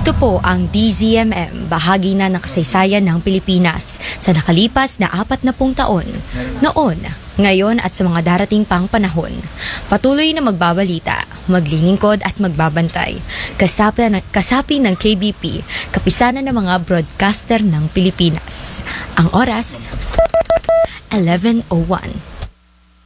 Ito po ang DZMM, bahagi na ng kasaysayan ng Pilipinas sa nakalipas na 40 taon. Noon, ngayon at sa mga darating pang panahon. Patuloy na magbabalita, maglilingkod at magbabantay. Kasapi ng KBP, kapisanan ng mga broadcaster ng Pilipinas. Ang oras, 11:01.